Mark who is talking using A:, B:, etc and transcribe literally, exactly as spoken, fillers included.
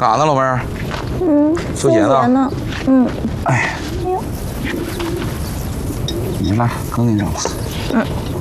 A: 干啥呢，老妹儿？
B: 嗯，
A: 修鞋呢。
B: 呢。嗯。
A: 哎。你来，哥给你整吧。
B: 嗯。